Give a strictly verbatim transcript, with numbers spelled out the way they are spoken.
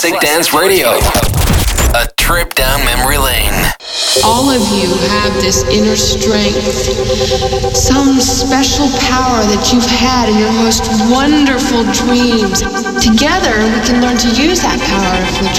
Classic Dance Radio. A trip down memory lane. All of you have this inner strength, some special power that you've had in your most wonderful dreams. Together, we can learn to use that power if we